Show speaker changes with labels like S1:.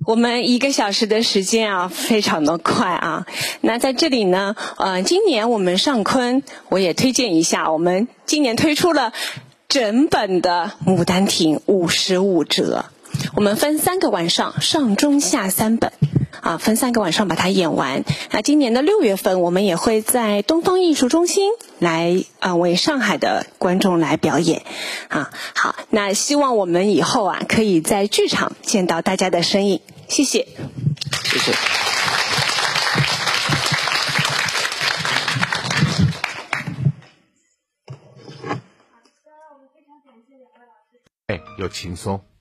S1: 我们1个小时的时间啊，非常的快啊。那在这里呢，今年我们上昆，我也推荐一下，我们今年推出了整本的《牡丹亭》55折，我们分3个晚上，上中下3本。分3个晚上把它演完。那今年的6月份，我们也会在东方艺术中心来为上海的观众来表演。好，那希望我们以后可以在剧场见到大家的身影。谢谢。
S2: 谢谢。
S3: 有轻松。